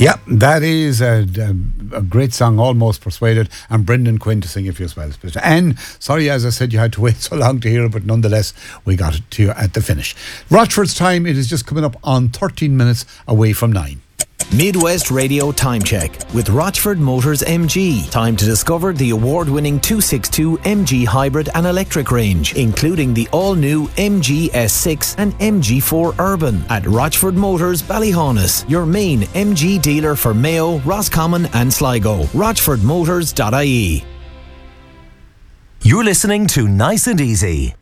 Yeah, that is a great song, Almost Persuaded, and Brendan Quinn to sing it for you as well. And sorry, as I said, you had to wait so long to hear it, but nonetheless, we got it to you at the finish. Rochford's time, it is just coming up on 13 minutes away from 9. Midwest Radio Time Check with Rochford Motors MG. Time to discover the award-winning 262 MG hybrid and electric range, including the all-new MG S6 and MG4 Urban at Rochford Motors Ballyhaunis, your main MG dealer for Mayo, Roscommon and Sligo. RochfordMotors.ie. You're listening to Nice and Easy.